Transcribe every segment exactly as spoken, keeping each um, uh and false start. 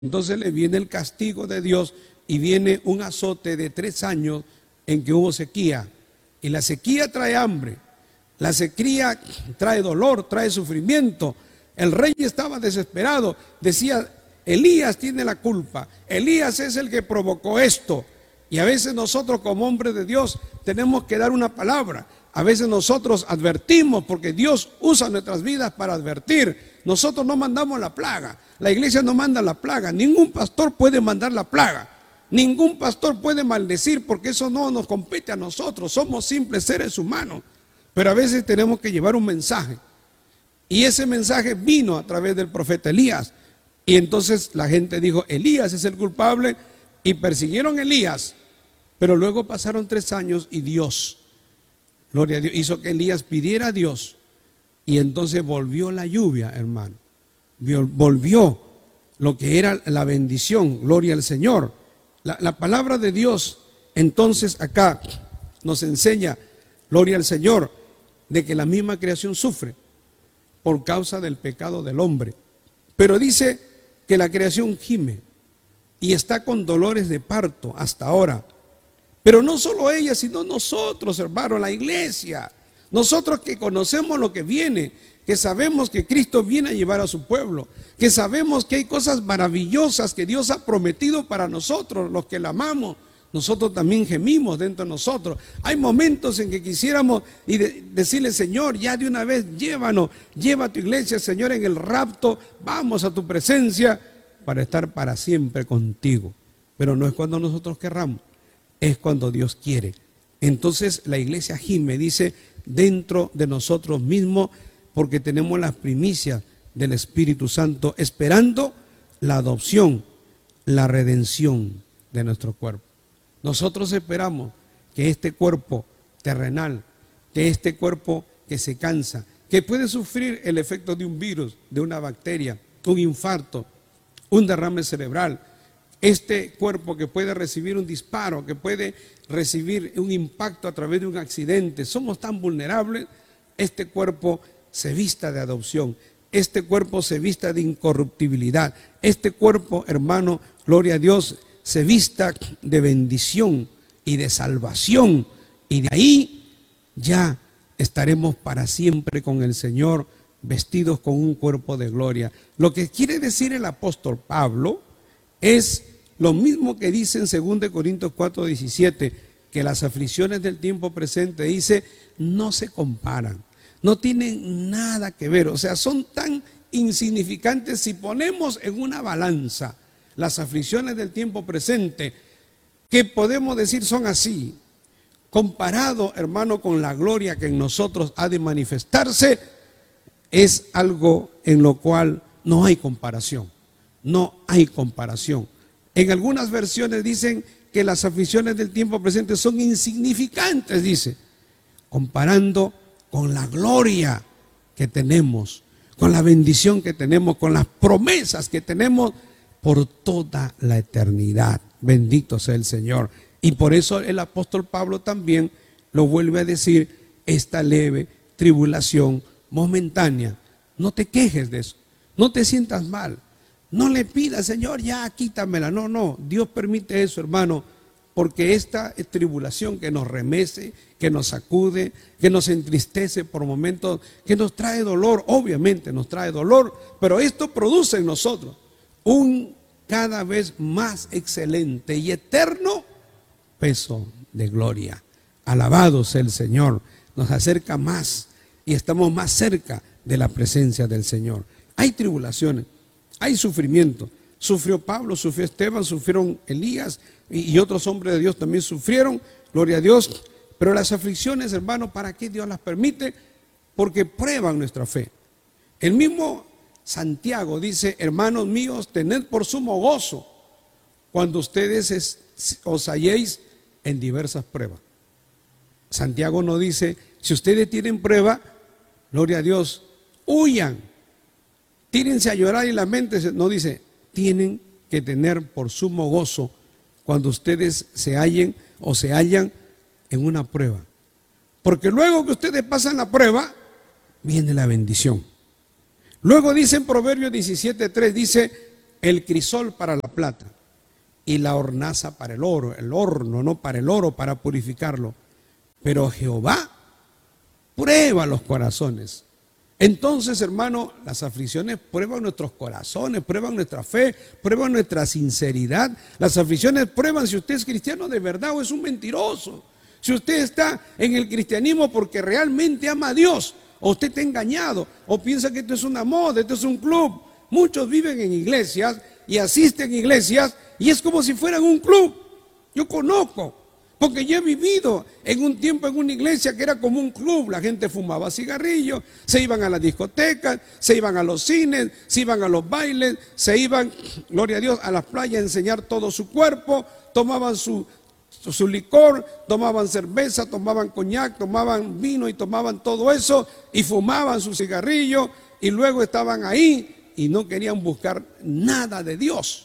Entonces le viene el castigo de Dios y viene un azote de tres años en que hubo sequía. Y la sequía trae hambre, la sequía trae dolor, trae sufrimiento. El rey estaba desesperado, decía: Elías tiene la culpa, Elías es el que provocó esto. Y a veces nosotros como hombres de Dios tenemos que dar una palabra. A veces nosotros advertimos porque Dios usa nuestras vidas para advertir. Nosotros no mandamos la plaga, la iglesia no manda la plaga, ningún pastor puede mandar la plaga, ningún pastor puede maldecir porque eso no nos compete a nosotros, somos simples seres humanos. Pero a veces tenemos que llevar un mensaje y ese mensaje vino a través del profeta Elías. Y entonces la gente dijo: Elías es el culpable, y persiguieron a Elías. Pero luego pasaron tres años y Dios, gloria a Dios, hizo que Elías pidiera a Dios. Y entonces volvió la lluvia, hermano. Volvió lo que era la bendición, gloria al Señor. La, la palabra de Dios entonces acá nos enseña, gloria al Señor, de que la misma creación sufre por causa del pecado del hombre. Pero dice que la creación gime y está con dolores de parto hasta ahora. Pero no solo ella, sino nosotros, hermano, la iglesia. Nosotros que conocemos lo que viene, que sabemos que Cristo viene a llevar a su pueblo, que sabemos que hay cosas maravillosas que Dios ha prometido para nosotros, los que la amamos. Nosotros también gemimos dentro de nosotros. Hay momentos en que quisiéramos y de, decirle: Señor, ya de una vez llévanos, lleva a tu iglesia, Señor, en el rapto, vamos a tu presencia para estar para siempre contigo. Pero no es cuando nosotros querramos, es cuando Dios quiere. Entonces la iglesia gime, dice, dentro de nosotros mismos, porque tenemos las primicias del Espíritu Santo, esperando la adopción, la redención de nuestro cuerpo. Nosotros esperamos que este cuerpo terrenal, que este cuerpo que se cansa, que puede sufrir el efecto de un virus, de una bacteria, un infarto, un derrame cerebral, este cuerpo que puede recibir un disparo, que puede recibir un impacto a través de un accidente, somos tan vulnerables. Este cuerpo se vista de adopción, este cuerpo se vista de incorruptibilidad, este cuerpo, hermano, gloria a Dios, se vista de bendición y de salvación, y de ahí ya estaremos para siempre con el Señor, vestidos con un cuerpo de gloria. Lo que quiere decir el apóstol Pablo es lo mismo que dice en segunda Corintios cuatro diecisiete, que las aflicciones del tiempo presente, dice, no se comparan, no tienen nada que ver, o sea, son tan insignificantes. Si ponemos en una balanza las aflicciones del tiempo presente, que podemos decir son así, comparado, hermano, con la gloria que en nosotros ha de manifestarse, es algo en lo cual no hay comparación, no hay comparación. En algunas versiones dicen que las aflicciones del tiempo presente son insignificantes, dice, comparando con la gloria que tenemos, con la bendición que tenemos, con las promesas que tenemos por toda la eternidad. Bendito sea el Señor. Y por eso el apóstol Pablo también lo vuelve a decir: esta leve tribulación momentánea. No te quejes de eso, no te sientas mal, no le pidas: Señor, ya quítamela. No, no, Dios permite eso, hermano, porque esta tribulación que nos remece, que nos sacude, que nos entristece por momentos, que nos trae dolor, obviamente nos trae dolor, pero esto produce en nosotros un cada vez más excelente y eterno peso de gloria. Alabado sea el Señor, nos acerca más y estamos más cerca de la presencia del Señor. Hay tribulaciones, hay sufrimiento. Sufrió Pablo, sufrió Esteban, sufrieron Elías y otros hombres de Dios también sufrieron, gloria a Dios. Pero las aflicciones, hermano, ¿para qué Dios las permite? Porque prueban nuestra fe. El mismo Santiago dice: hermanos míos, tened por sumo gozo cuando ustedes es, os halléis en diversas pruebas. Santiago no dice: si ustedes tienen prueba, gloria a Dios, huyan, tírense a llorar y lamentense. No, dice: tienen que tener por sumo gozo cuando ustedes se hallen o se hallan en una prueba. Porque luego que ustedes pasan la prueba, viene la bendición. Luego dice en Proverbios diecisiete tres, dice: el crisol para la plata y la hornaza para el oro, el horno, no para el oro, para purificarlo. Pero Jehová prueba los corazones. Entonces, hermano, las aflicciones prueban nuestros corazones, prueban nuestra fe, prueban nuestra sinceridad. Las aflicciones prueban si usted es cristiano de verdad o es un mentiroso. Si usted está en el cristianismo porque realmente ama a Dios, o usted está engañado, o piensa que esto es una moda, esto es un club. Muchos viven en iglesias y asisten a iglesias y es como si fueran un club. Yo conozco, porque yo he vivido en un tiempo en una iglesia que era como un club. La gente fumaba cigarrillos, se iban a las discotecas, se iban a los cines, se iban a los bailes, se iban, gloria a Dios, a las playas a enseñar todo su cuerpo, tomaban su, su, su licor, tomaban cerveza, tomaban coñac, tomaban vino y tomaban todo eso y fumaban su cigarrillo y luego estaban ahí y no querían buscar nada de Dios.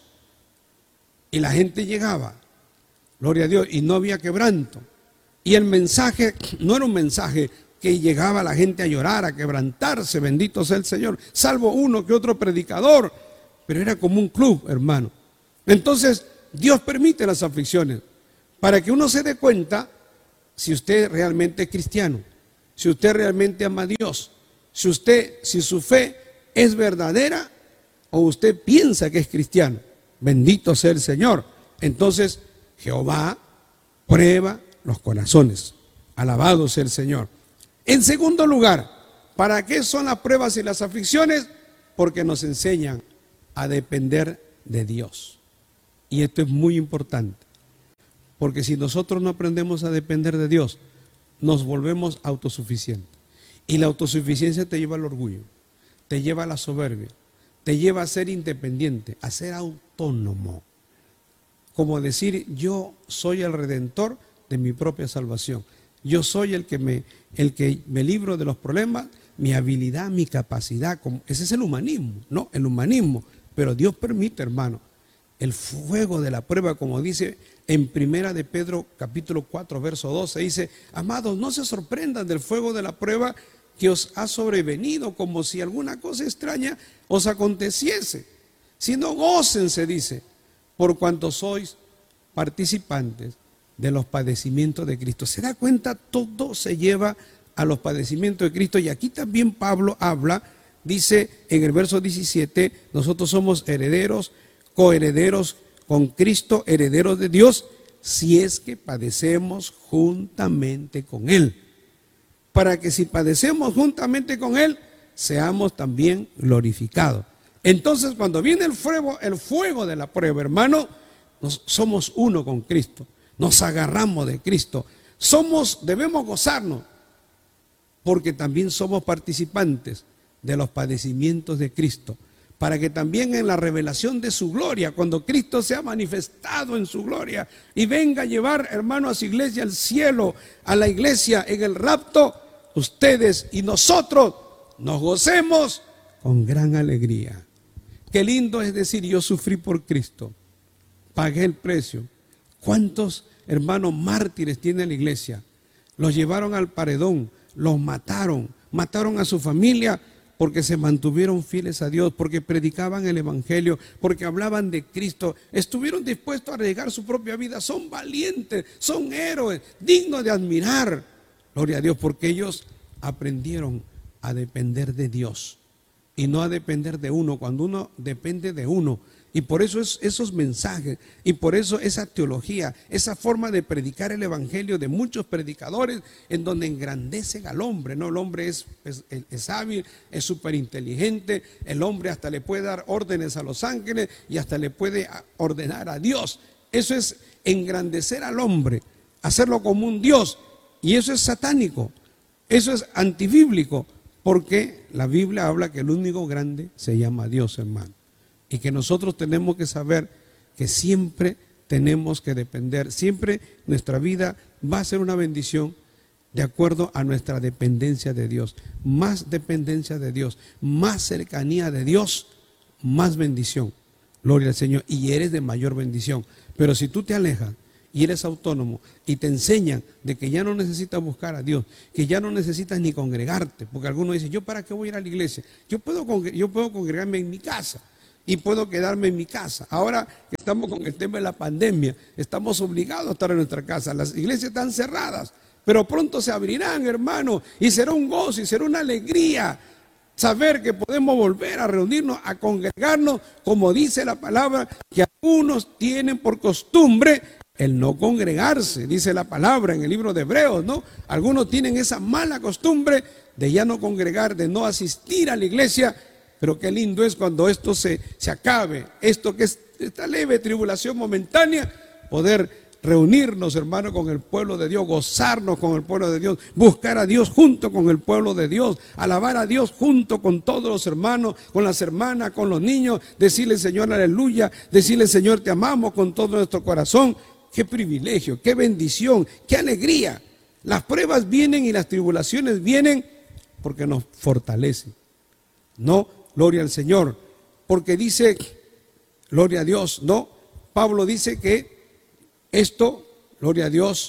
Y la gente llegaba, gloria a Dios, y no había quebranto. Y el mensaje no era un mensaje que llegaba a la gente a llorar, a quebrantarse, bendito sea el Señor, salvo uno que otro predicador, pero era como un club, hermano. Entonces, Dios permite las aflicciones para que uno se dé cuenta si usted realmente es cristiano, si usted realmente ama a Dios, si usted, si su fe es verdadera o usted piensa que es cristiano. Bendito sea el Señor. Entonces, Jehová prueba los corazones. Alabado sea el Señor. En segundo lugar, ¿para qué son las pruebas y las aflicciones? Porque nos enseñan a depender de Dios. Y esto es muy importante. Porque si nosotros no aprendemos a depender de Dios, nos volvemos autosuficientes. Y la autosuficiencia te lleva al orgullo, te lleva a la soberbia, te lleva a ser independiente, a ser autónomo. Como decir, yo soy el redentor de mi propia salvación. Yo soy el que me, el que me libro de los problemas, mi habilidad, mi capacidad. Ese es el humanismo, ¿no? El humanismo. Pero Dios permite, hermano, el fuego de la prueba, como dice en Primera de Pedro, capítulo cuatro, verso doce, dice, amados, no se sorprendan del fuego de la prueba que os ha sobrevenido, como si alguna cosa extraña os aconteciese, sino gócense, dice, por cuanto sois participantes de los padecimientos de Cristo. ¿Se da cuenta? Todo se lleva a los padecimientos de Cristo. Y aquí también Pablo habla, dice en el verso diecisiete, nosotros somos herederos, coherederos con Cristo, herederos de Dios, si es que padecemos juntamente con Él. Para que si padecemos juntamente con Él, seamos también glorificados. Entonces, cuando viene el fuego, el fuego de la prueba, hermano, nos, somos uno con Cristo, nos agarramos de Cristo, somos, debemos gozarnos, porque también somos participantes de los padecimientos de Cristo, para que también en la revelación de su gloria, cuando Cristo sea manifestado en su gloria y venga a llevar, hermano, a su iglesia al cielo, a la iglesia en el rapto, ustedes y nosotros nos gocemos con gran alegría. Qué lindo es decir, yo sufrí por Cristo, pagué el precio. ¿Cuántos hermanos mártires tiene la iglesia? Los llevaron al paredón, los mataron, mataron a su familia porque se mantuvieron fieles a Dios, porque predicaban el evangelio, porque hablaban de Cristo, estuvieron dispuestos a arriesgar su propia vida, son valientes, son héroes, dignos de admirar. Gloria a Dios, porque ellos aprendieron a depender de Dios y no a depender de uno, cuando uno depende de uno. Y por eso es, esos mensajes, y por eso esa teología, esa forma de predicar el evangelio de muchos predicadores, en donde engrandecen al hombre, ¿no? El hombre es, es, es hábil, es súper inteligente, el hombre hasta le puede dar órdenes a los ángeles y hasta le puede ordenar a Dios. Eso es engrandecer al hombre, hacerlo como un Dios, y eso es satánico, eso es antibíblico, porque la Biblia habla que el único grande se llama Dios, hermano. Y que nosotros tenemos que saber que siempre tenemos que depender, siempre nuestra vida va a ser una bendición de acuerdo a nuestra dependencia de Dios. Más dependencia de Dios, más cercanía de Dios, más bendición. Gloria al Señor. Y eres de mayor bendición. Pero si tú te alejas y eres autónomo y te enseñan de que ya no necesitas buscar a Dios, que ya no necesitas ni congregarte, porque algunos dicen, ¿yo para qué voy a ir a la iglesia? Yo puedo, yo puedo congregarme en mi casa. y puedo quedarme en mi casa. Ahora que estamos con el tema de la pandemia, estamos obligados a estar en nuestra casa. Las iglesias están cerradas, pero pronto se abrirán, hermano, y será un gozo y será una alegría saber que podemos volver a reunirnos, a congregarnos, como dice la palabra, que algunos tienen por costumbre el no congregarse, dice la palabra en el libro de Hebreos, ¿no? Algunos tienen esa mala costumbre de ya no congregar, de no asistir a la iglesia, pero qué lindo es cuando esto se, se acabe, esto que es esta leve tribulación momentánea, poder reunirnos, hermano, con el pueblo de Dios, gozarnos con el pueblo de Dios, buscar a Dios junto con el pueblo de Dios, alabar a Dios junto con todos los hermanos, con las hermanas, con los niños, decirle Señor aleluya, decirle Señor te amamos con todo nuestro corazón. Qué privilegio, qué bendición, qué alegría. Las pruebas vienen y las tribulaciones vienen porque nos fortalecen. No, gloria al Señor, porque dice, gloria a Dios, no, Pablo dice que esto, gloria a Dios,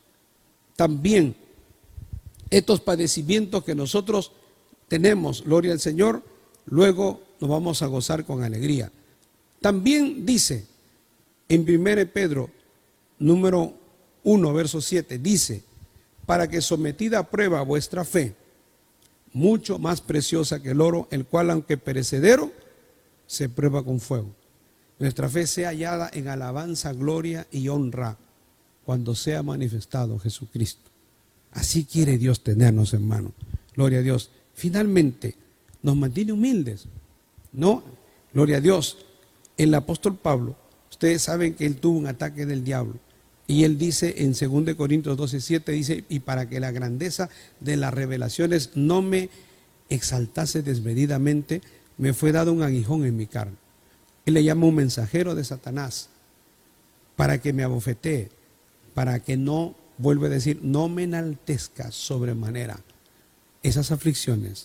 también estos padecimientos que nosotros tenemos, gloria al Señor, luego nos vamos a gozar con alegría. También dice en primera Pedro, número uno, verso siete, dice, para que sometida a prueba vuestra fe, mucho más preciosa que el oro, el cual aunque perecedero, se prueba con fuego. Nuestra fe sea hallada en alabanza, gloria y honra cuando sea manifestado Jesucristo. Así quiere Dios tenernos, hermano. Gloria a Dios. Finalmente, nos mantiene humildes, ¿no? Gloria a Dios. El apóstol Pablo, ustedes saben que él tuvo un ataque del diablo. Y él dice en segunda Corintios doce, siete, dice, y para que la grandeza de las revelaciones no me exaltase desmedidamente, me fue dado un aguijón en mi carne. Él le llama un mensajero de Satanás para que me abofetee, para que no, vuelve a decir, no me enaltezca sobremanera. Esas aflicciones,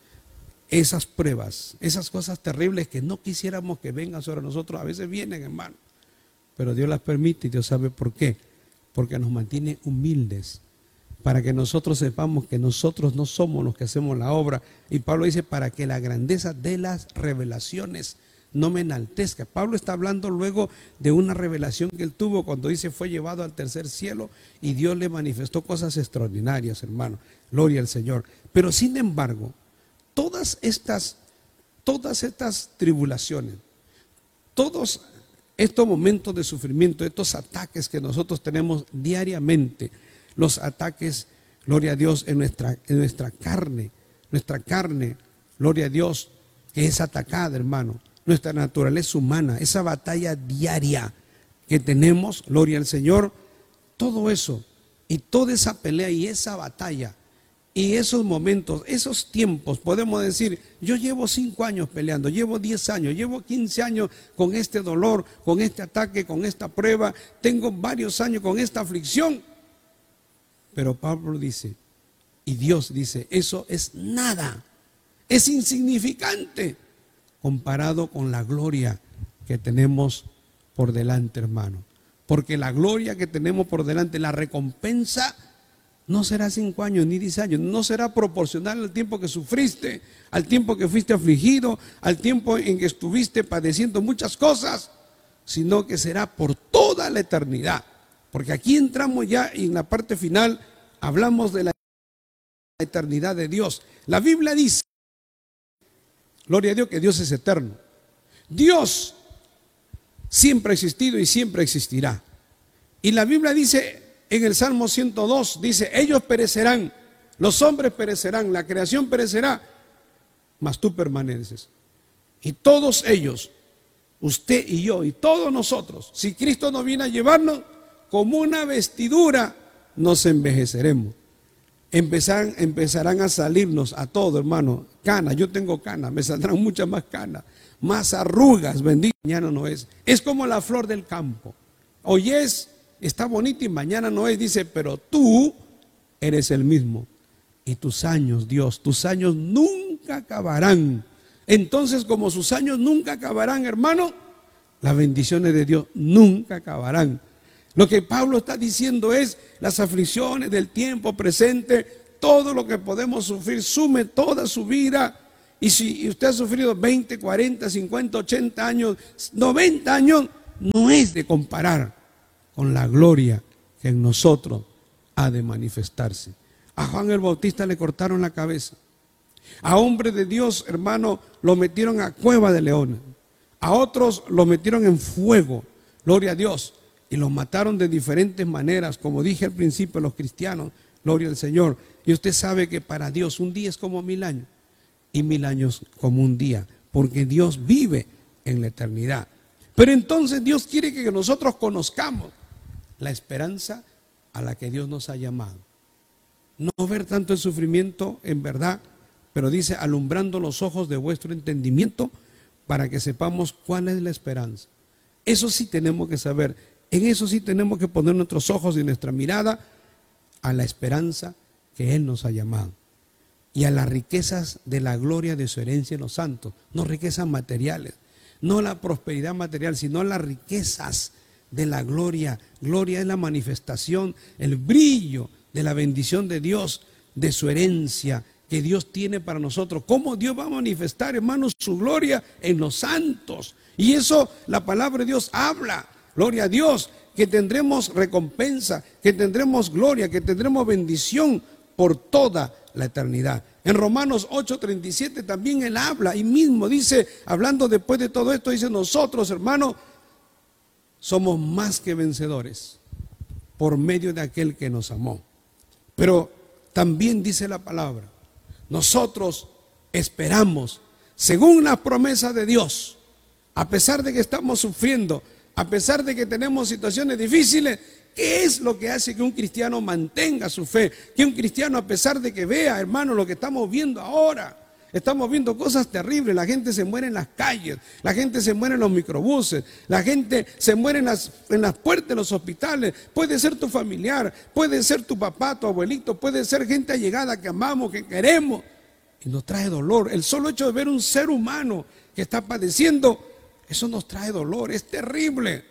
esas pruebas, esas cosas terribles que no quisiéramos que vengan sobre nosotros, a veces vienen, hermano, pero Dios las permite y Dios sabe por qué, porque nos mantiene humildes, para que nosotros sepamos que nosotros no somos los que hacemos la obra. Y Pablo dice, para que la grandeza de las revelaciones no me enaltezca. Pablo está hablando luego de una revelación que él tuvo cuando dice fue llevado al tercer cielo y Dios le manifestó cosas extraordinarias, hermano. Gloria al Señor. Pero sin embargo, todas estas, todas estas tribulaciones, todos estos momentos de sufrimiento, estos ataques que nosotros tenemos diariamente, los ataques, gloria a Dios, en nuestra, en nuestra carne, nuestra carne, gloria a Dios, que es atacada, hermano. Nuestra naturaleza humana, esa batalla diaria que tenemos, gloria al Señor, todo eso y toda esa pelea y esa batalla y esos momentos, esos tiempos, podemos decir, yo llevo cinco años peleando, llevo diez años, llevo quince años con este dolor, con este ataque, con esta prueba, tengo varios años con esta aflicción. Pero Pablo dice, y Dios dice, eso es nada, es insignificante comparado con la gloria que tenemos por delante, hermano. Porque la gloria que tenemos por delante, la recompensa, no será cinco años ni diez años, no será proporcional al tiempo que sufriste, al tiempo que fuiste afligido, al tiempo en que estuviste padeciendo muchas cosas, sino que será por toda la eternidad. Porque aquí entramos ya en la parte final, hablamos de la eternidad de Dios. La Biblia dice, gloria a Dios, que Dios es eterno. Dios siempre ha existido y siempre existirá. Y la Biblia dice en el Salmo ciento dos, dice, ellos perecerán, los hombres perecerán, la creación perecerá, mas tú permaneces. Y todos ellos, usted y yo y todos nosotros, si Cristo nos viene a llevarnos como una vestidura, nos envejeceremos. Empezarán, empezarán a salirnos a todo, hermano, canas. Yo tengo canas, me saldrán muchas más canas, más arrugas, bendito. Mañana no es. Es como la flor del campo. Hoy es, está bonita y mañana no es. Dice, pero tú eres el mismo. Y tus años, Dios, tus años nunca acabarán. Entonces, como sus años nunca acabarán, hermano, las bendiciones de Dios nunca acabarán. Lo que Pablo está diciendo es las aflicciones del tiempo presente, todo lo que podemos sufrir, sume toda su vida Y si usted ha sufrido veinte, cuarenta, cincuenta, ochenta años, noventa años, no es de comparar con la gloria que en nosotros ha de manifestarse. A Juan el Bautista le cortaron la cabeza. A hombres de Dios, hermano, lo metieron a cueva de leones. A otros lo metieron en fuego, gloria a Dios, y los mataron de diferentes maneras, como dije al principio, los cristianos, gloria al Señor. Y usted sabe que para Dios un día es como mil años, y mil años como un día, porque Dios vive en la eternidad. Pero entonces Dios quiere que nosotros conozcamos la esperanza a la que Dios nos ha llamado. No ver tanto el sufrimiento en verdad, pero dice, alumbrando los ojos de vuestro entendimiento, para que sepamos cuál es la esperanza. Eso sí tenemos que saber, en eso sí tenemos que poner nuestros ojos y nuestra mirada a la esperanza que Él nos ha llamado y a las riquezas de la gloria de su herencia en los santos, no riquezas materiales, no la prosperidad material, sino las riquezas de la gloria. Gloria es la manifestación, el brillo de la bendición de Dios, de su herencia que Dios tiene para nosotros. ¿Cómo Dios va a manifestar, hermanos, su gloria en los santos? Y eso la palabra de Dios habla, gloria a Dios, que tendremos recompensa, que tendremos gloria, que tendremos bendición por toda la eternidad. En Romanos ocho treinta y siete también Él habla y mismo dice, hablando después de todo esto, dice, nosotros, hermanos, somos más que vencedores por medio de aquel que nos amó. Pero también dice la palabra, nosotros esperamos, según las promesas de Dios, a pesar de que estamos sufriendo, a pesar de que tenemos situaciones difíciles, ¿qué es lo que hace que un cristiano mantenga su fe? Que un cristiano, a pesar de que vea, hermano, lo que estamos viendo ahora, estamos viendo cosas terribles, la gente se muere en las calles, la gente se muere en los microbuses, la gente se muere en las, en las puertas de los hospitales. Puede ser tu familiar, puede ser tu papá, tu abuelito, puede ser gente allegada que amamos, que queremos, y nos trae dolor. El solo hecho de ver un ser humano que está padeciendo, eso nos trae dolor, es terrible.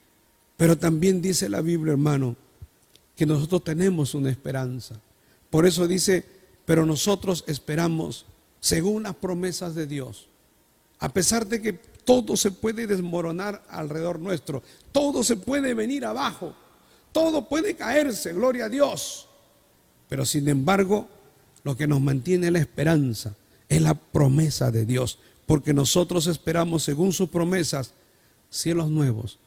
Pero también dice la Biblia, hermano, que nosotros tenemos una esperanza. Por eso dice, pero nosotros esperamos según las promesas de Dios. A pesar de que todo se puede desmoronar alrededor nuestro, todo se puede venir abajo, todo puede caerse, gloria a Dios. Pero sin embargo, lo que nos mantiene la esperanza es la promesa de Dios, porque nosotros esperamos según sus promesas cielos nuevos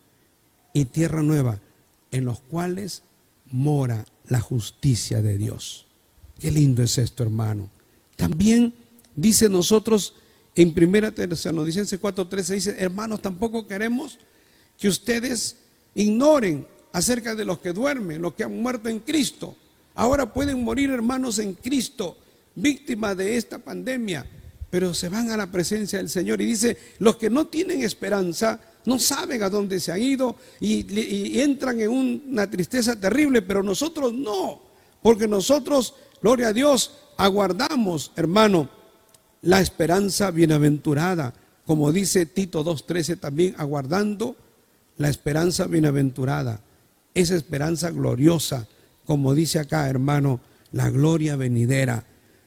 y tierra nueva, en los cuales mora la justicia de Dios. Qué lindo es esto, hermano. También dice nosotros en primera Tesalonicenses cuatro trece, dice, hermanos, tampoco queremos que ustedes ignoren acerca de los que duermen, los que han muerto en Cristo. Ahora pueden morir, hermanos, en Cristo, víctimas de esta pandemia, pero se van a la presencia del Señor. Y dice, los que no tienen esperanza no saben a dónde se han ido y, y entran en una tristeza terrible, pero nosotros no, porque nosotros, gloria a Dios, aguardamos, hermano, la esperanza bienaventurada, como dice Tito dos trece también, aguardando la esperanza bienaventurada, esa esperanza gloriosa, como dice acá, hermano, la gloria venidera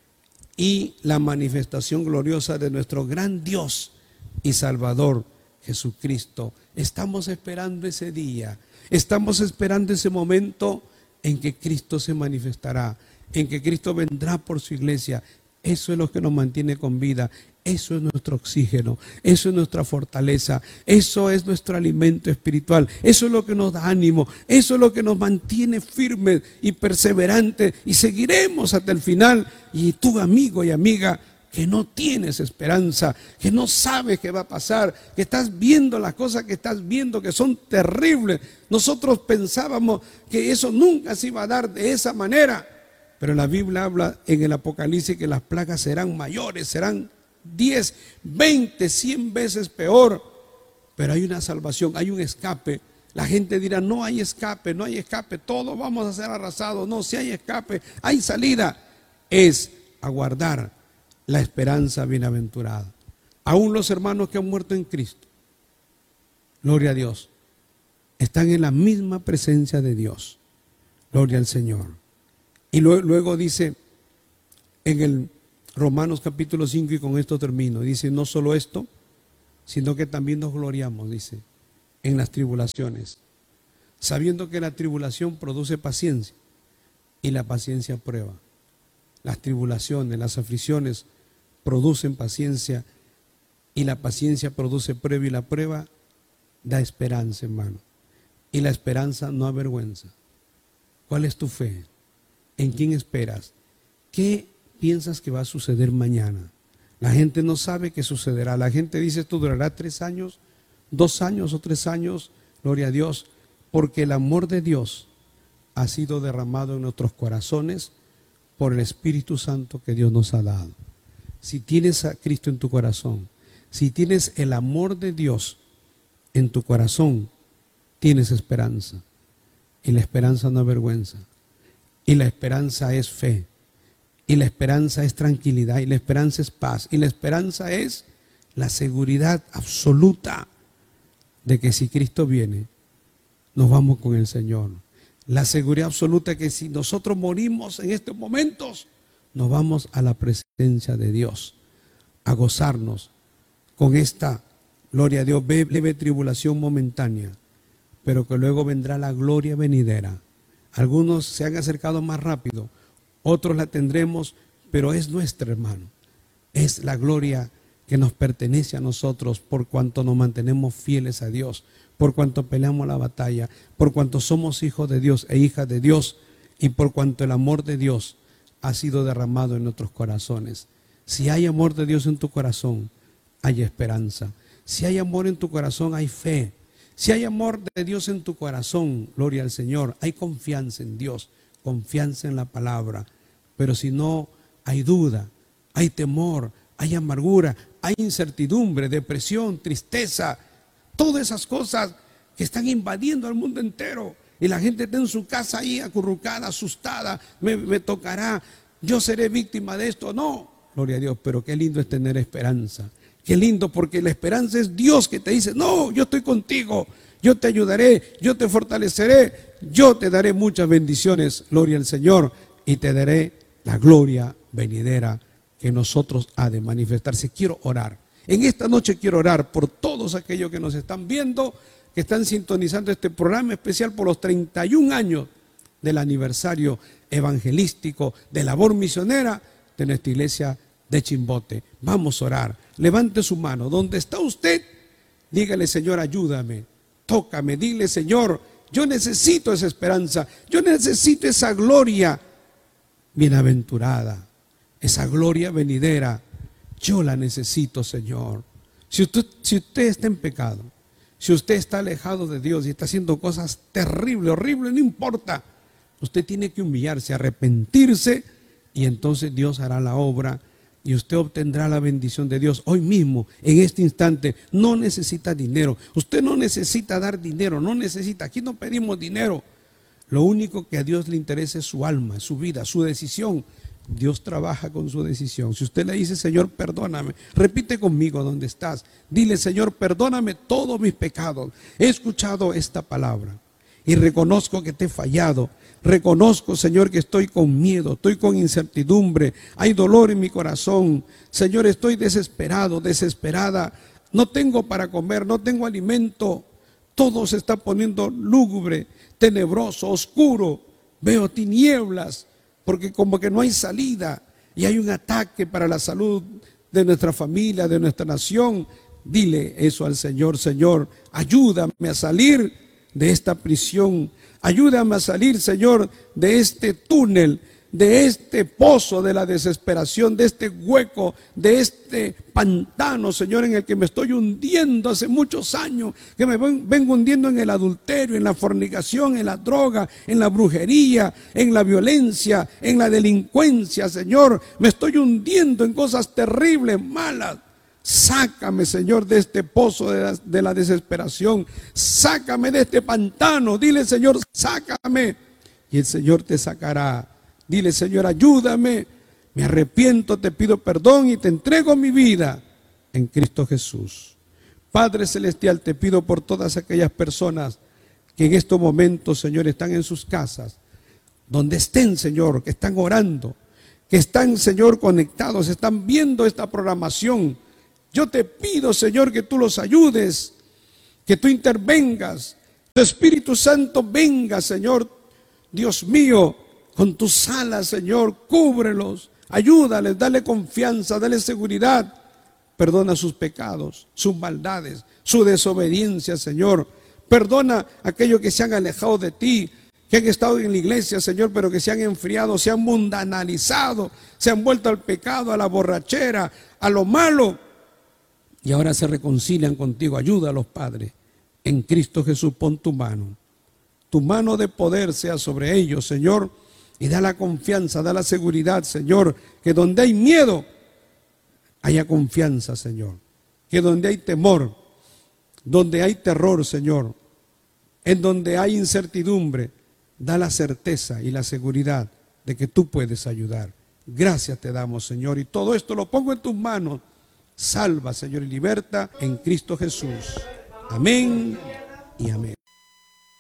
y la manifestación gloriosa de nuestro gran Dios y Salvador Jesucristo. Estamos esperando ese día, estamos esperando ese momento en que Cristo se manifestará, en que Cristo vendrá por su iglesia. Eso es lo que nos mantiene con vida, eso es nuestro oxígeno, eso es nuestra fortaleza, eso es nuestro alimento espiritual, eso es lo que nos da ánimo, eso es lo que nos mantiene firmes y perseverantes, y seguiremos hasta el final. Y tú, amigo y amiga, que no tienes esperanza, que no sabes qué va a pasar, que estás viendo las cosas que estás viendo que son terribles. Nosotros pensábamos que eso nunca se iba a dar de esa manera, pero la Biblia habla en el Apocalipsis que las plagas serán mayores, serán diez, veinte, cien veces peor. Pero hay una salvación, hay un escape. La gente dirá, no hay escape, no hay escape, todos vamos a ser arrasados. No, si hay escape, hay salida. Es aguardar la esperanza bienaventurada. Aún los hermanos que han muerto en Cristo, gloria a Dios, están en la misma presencia de Dios. Gloria al Señor. Y luego, luego dice en el Romanos capítulo cinco, y con esto termino. Dice, no solo esto, sino que también nos gloriamos, dice, en las tribulaciones, sabiendo que la tribulación produce paciencia y la paciencia prueba. Las tribulaciones, las aflicciones producen paciencia y la paciencia produce prueba, y la prueba da esperanza, hermano. Y la esperanza no avergüenza. ¿Cuál es tu fe? ¿En quién esperas? ¿Qué piensas que va a suceder mañana? La gente no sabe qué sucederá. La gente dice, esto durará tres años, dos años o tres años. Gloria a Dios, porque el amor de Dios ha sido derramado en nuestros corazones por el Espíritu Santo que Dios nos ha dado. Si tienes a Cristo en tu corazón, si tienes el amor de Dios en tu corazón, tienes esperanza. Y la esperanza no avergüenza. Y la esperanza es fe. Y la esperanza es tranquilidad. Y la esperanza es paz. Y la esperanza es la seguridad absoluta de que si Cristo viene, nos vamos con el Señor. La seguridad absoluta que si nosotros morimos en estos momentos, nos vamos a la presencia de Dios, a gozarnos con esta, gloria a Dios, leve tribulación momentánea, pero que luego vendrá la gloria venidera. Algunos se han acercado más rápido, otros la tendremos, pero es nuestra, hermano. Es la gloria que nos pertenece a nosotros por cuanto nos mantenemos fieles a Dios, por cuanto peleamos la batalla, por cuanto somos hijos de Dios e hijas de Dios, y por cuanto el amor de Dios ha sido derramado en nuestros corazones. Si hay amor de Dios en tu corazón, hay esperanza. Si hay amor en tu corazón, hay fe. Si hay amor de Dios en tu corazón, gloria al Señor, hay confianza en Dios, confianza en la palabra. Pero si no, hay duda, hay temor, hay amargura, hay incertidumbre, depresión, tristeza, todas esas cosas que están invadiendo al mundo entero. Y la gente está en su casa ahí acurrucada, asustada, me, me tocará, yo seré víctima de esto. No, gloria a Dios, pero qué lindo es tener esperanza. Qué lindo, porque la esperanza es Dios que te dice, no, yo estoy contigo, yo te ayudaré, yo te fortaleceré, yo te daré muchas bendiciones, gloria al Señor, y te daré la gloria venidera que nosotros ha de manifestarse. Quiero orar. En esta noche quiero orar por todos aquellos que nos están viendo, que están sintonizando este programa especial por los treinta y un años del aniversario evangelístico de labor misionera de nuestra iglesia de Chimbote. Vamos a orar. Levante su mano. ¿Dónde está usted? Dígale, Señor, ayúdame, tócame. Dile, Señor, yo necesito esa esperanza, yo necesito esa gloria bienaventurada, esa gloria venidera. Yo la necesito, Señor. Si usted, si usted está en pecado, si usted está alejado de Dios y está haciendo cosas terribles, horribles, no importa. Usted tiene que humillarse, arrepentirse, y entonces Dios hará la obra y usted obtendrá la bendición de Dios hoy mismo, en este instante. No necesita dinero. Usted no necesita dar dinero, no necesita. Aquí no pedimos dinero. Lo único que a Dios le interesa es su alma, su vida, su decisión. Dios trabaja con su decisión. Si usted le dice, Señor, perdóname, repite conmigo donde estás. Dile, Señor, perdóname todos mis pecados. He escuchado esta palabra y reconozco que te he fallado. Reconozco, Señor, que estoy con miedo, estoy con incertidumbre, hay dolor en mi corazón. Señor, estoy desesperado, desesperada. No tengo para comer, no tengo alimento. Todo se está poniendo lúgubre, tenebroso, oscuro. Veo tinieblas, porque como que no hay salida y hay un ataque para la salud de nuestra familia, de nuestra nación. Dile eso al Señor. Señor, ayúdame a salir de esta prisión. Ayúdame a salir, Señor, de este túnel, de este pozo de la desesperación, de este hueco, de este pantano, Señor, en el que me estoy hundiendo hace muchos años, que me vengo hundiendo en el adulterio, en la fornicación, en la droga, en la brujería, en la violencia, en la delincuencia, Señor. Me estoy hundiendo en cosas terribles, malas. Sácame, Señor, de este pozo de la, de la desesperación. Sácame de este pantano. Dile, Señor, sácame. Y el Señor te sacará. Dile, Señor, ayúdame. Me arrepiento, te pido perdón y te entrego mi vida en Cristo Jesús. Padre Celestial, te pido por todas aquellas personas que en estos momentos, Señor, están en sus casas, donde estén, Señor, que están orando, que están, Señor, conectados, están viendo esta programación. Yo te pido, Señor, que tú los ayudes, que tú intervengas. Tu Espíritu Santo venga, Señor, Dios mío, con tus alas, Señor, cúbrelos, ayúdales, dale confianza, dale seguridad. Perdona sus pecados, sus maldades, su desobediencia, Señor. Perdona a aquellos que se han alejado de ti, que han estado en la iglesia, Señor, pero que se han enfriado, se han mundanalizado, se han vuelto al pecado, a la borrachera, a lo malo. Y ahora se reconcilian contigo. Ayúdalos, Padre. En Cristo Jesús, pon tu mano. Tu mano de poder sea sobre ellos, Señor. Y da la confianza, da la seguridad, Señor. Que donde hay miedo, haya confianza, Señor. Que donde hay temor, donde hay terror, Señor, en donde hay incertidumbre, da la certeza y la seguridad de que tú puedes ayudar. Gracias te damos, Señor, y todo esto lo pongo en tus manos. Salva, Señor, y liberta en Cristo Jesús. Amén y amén.